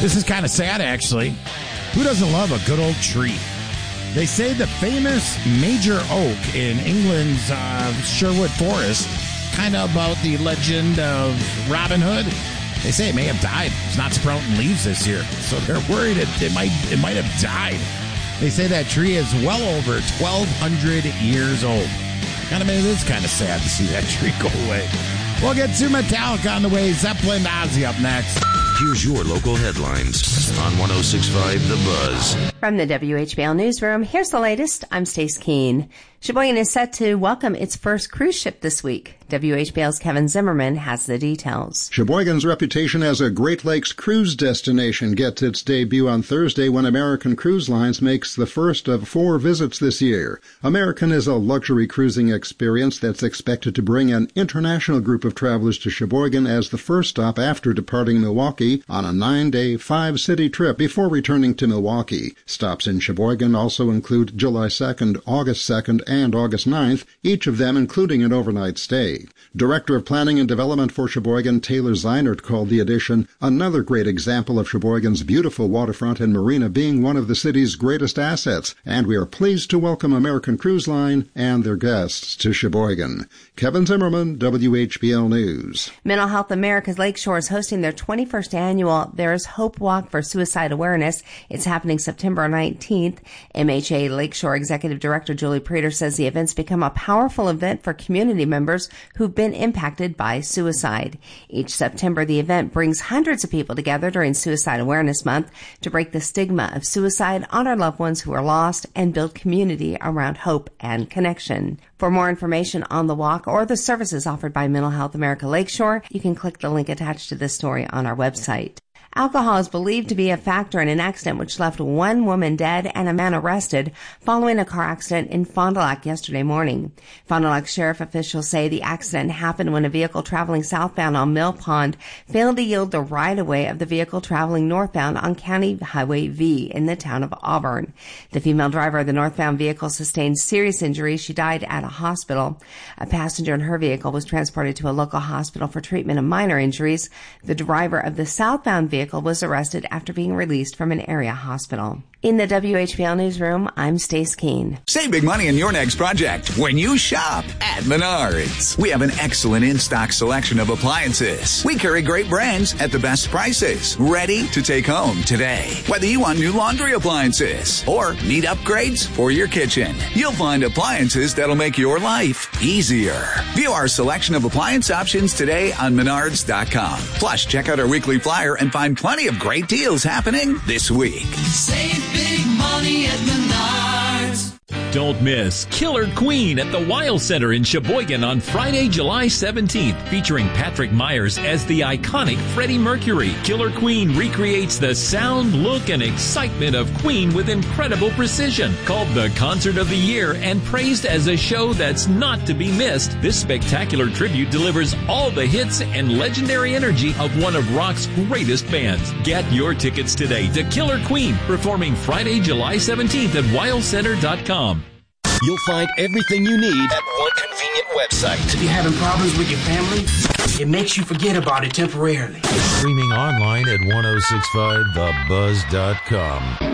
This is kind of sad, actually. Who doesn't love a good old tree? They say the famous major oak in England's Sherwood Forest, kind of about the legend of Robin Hood. They say it may have died. It's not sprouting leaves this year, so they're worried it might have died. They say that tree is well over 1,200 years old. It is kind of sad to see that tree go away. We'll get to Metallica on the way. Zeppelin, Ozzy up next. Here's your local headlines on 106.5 The Buzz. From the WHBL Newsroom, here's the latest. I'm Stace Keene. Sheboygan is set to welcome its first cruise ship this week. WHBL's Kevin Zimmerman has the details. Sheboygan's reputation as a Great Lakes cruise destination gets its debut on Thursday when American Cruise Lines makes the first of 4 visits this year. American is a luxury cruising experience that's expected to bring an international group of travelers to Sheboygan as the first stop after departing Milwaukee on a 9-day, 5-city trip before returning to Milwaukee. Stops in Sheboygan also include July 2nd, August 2nd, and August 9th, each of them including an overnight stay. Director of Planning and Development for Sheboygan, Taylor Zeinert, called the addition another great example of Sheboygan's beautiful waterfront and marina being one of the city's greatest assets, and we are pleased to welcome American Cruise Line and their guests to Sheboygan. Kevin Zimmerman, WHBL News. Mental Health America's Lakeshore is hosting their 21st annual There's Hope Walk for Suicide Awareness. It's happening September 19th. MHA Lakeshore Executive Director Julie Prater says the event's become a powerful event for community members who've been impacted by suicide. Each September, the event brings hundreds of people together during Suicide Awareness Month to break the stigma of suicide, honor loved ones who are lost, and build community around hope and connection. For more information on the walk or the services offered by Mental Health America Lakeshore, you can click the link attached to this story on our website. Alcohol is believed to be a factor in an accident which left one woman dead and a man arrested following a car accident in Fond du Lac yesterday morning. Fond du Lac sheriff officials say the accident happened when a vehicle traveling southbound on Mill Pond failed to yield the right-of-way of the vehicle traveling northbound on County Highway V in the town of Auburn. The female driver of the northbound vehicle sustained serious injuries. She died at a hospital. A passenger in her vehicle was transported to a local hospital for treatment of minor injuries. The driver of the southbound vehicle was arrested after being released from an area hospital. In the WHBL Newsroom, I'm Stace Keene. Save big money in your next project when you shop at Menards. We have an excellent in-stock selection of appliances. We carry great brands at the best prices, ready to take home today. Whether you want new laundry appliances or need upgrades for your kitchen, you'll find appliances that'll make your life easier. View our selection of appliance options today on Menards.com. Plus, check out our weekly flyer and find plenty of great deals happening this week. Save big money at Menards. Don't miss Killer Queen at the Weil Center in Sheboygan on Friday, July 17th, featuring Patrick Myers as the iconic Freddie Mercury. Killer Queen recreates the sound, look, and excitement of Queen with incredible precision. Called the Concert of the Year and praised as a show that's not to be missed, this spectacular tribute delivers all the hits and legendary energy of one of rock's greatest bands. Get your tickets today to Killer Queen, performing Friday, July 17th at weilcenter.com. You'll find everything you need at one convenient website. If you're having problems with your family, it makes you forget about it temporarily. Streaming online at 1065thebuzz.com.